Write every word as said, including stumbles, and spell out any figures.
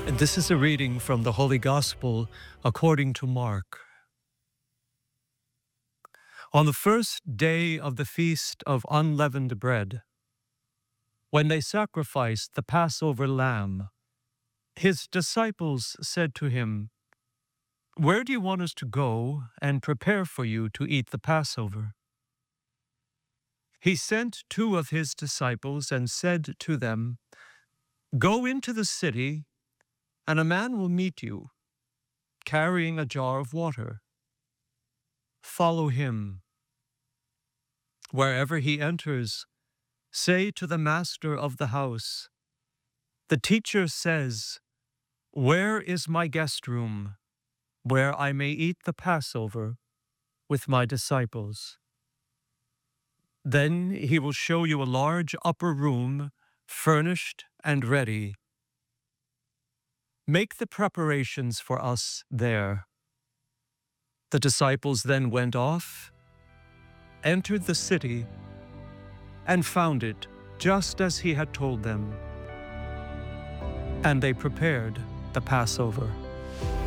This is a reading from the Holy Gospel according to Mark. On the first day of the Feast of Unleavened Bread, when they sacrificed the Passover lamb, his disciples said to him, "Where do you want us to go and prepare for you to eat the Passover?" He sent two of his disciples and said to them, "Go into the city, and a man will meet you, carrying a jar of water. Follow him. Wherever he enters, say to the master of the house, 'The teacher says, where is my guest room, where I may eat the Passover with my disciples?' Then he will show you a large upper room, furnished and ready. Make the preparations for us there." The disciples then went off, entered the city, and found it just as he had told them. And they prepared the Passover.